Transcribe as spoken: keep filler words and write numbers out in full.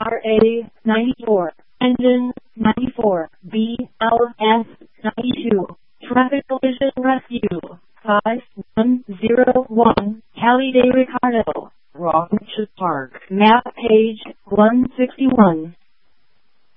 R A ninety-four, engine ninety-four, B L S ninety-two, traffic collision rescue five one zero one, Halliday Ricardo, Rockwood Park, map page one sixty-one.